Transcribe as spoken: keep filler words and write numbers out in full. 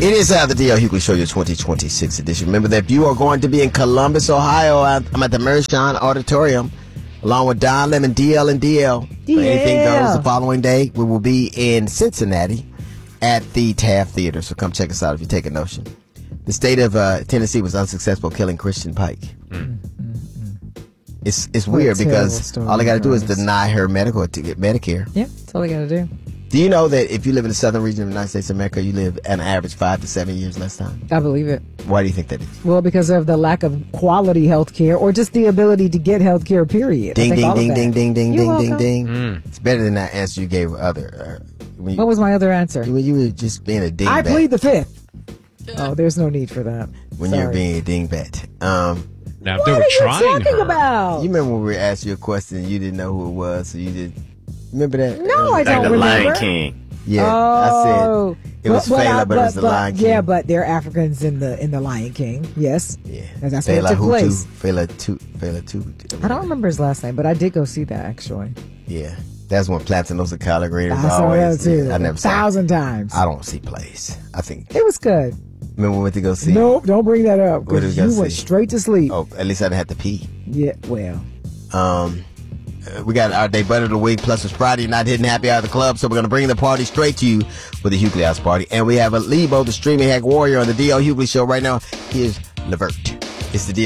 It is uh, the D L Hughley Show, your twenty twenty-six edition. Remember that if you are going to be in Columbus, Ohio, I'm at the Mershon Auditorium, along with Don Lemon, D L and D L. Yeah. For anything goes the following day, we will be in Cincinnati at the Taft Theater. So come check us out if you take a notion. The state of uh, Tennessee was unsuccessful killing Christian Pike. Mm. It's it's What a weird terrible because story, all they got to do is guys. deny her medical to get Medicare. Yeah, that's all they got to do. Do you know that if you live in the southern region of the United States of America, you live an average five to seven years less time? I believe it. Why do you think that is? Well, because of the lack of quality health care or just the ability to get health care, period. Ding, I think ding, all of ding, that. ding, ding, ding, You're ding, ding, welcome. ding. Mm. It's better than that answer you gave other. Uh, when you, What was my other answer? when you were just being a dingbat. I plead the fifth. Oh, there's no need for that. When Sorry. you're being a dingbat. Um, Now, if What they are were you trying talking her. about? you remember when we were asking you a question and you didn't know who it was, so you did. Remember that? No, I Like don't the remember. Lion King. Yeah, Oh, I said it was But- but I- Fela, but, it was the but- Lion King. Yeah, but they're Africans in the in the Lion King. Yes, yeah, and that's where it Fela took Hutu, place. Fela Tu, Fela Tu. I don't remember his last name, but I did go see that actually. Yeah, that's when Platinos Color I saw always. that too. Yeah, I never a saw. thousand times. I don't see plays. I think. It was good. Remember we went to go see? Nope, don't bring that up What did because we you go went see? straight to sleep. Oh, at least I didn't have to pee. Yeah, well, Um, uh, we got our day butter of the week, plus it's Friday night hitting happy hour at the club, so we're gonna bring the party straight to you with the Hughley House Party, and we have a Lebo, the streaming hack warrior, on the D L Hughley Show right now. Here's Levert. It's the D L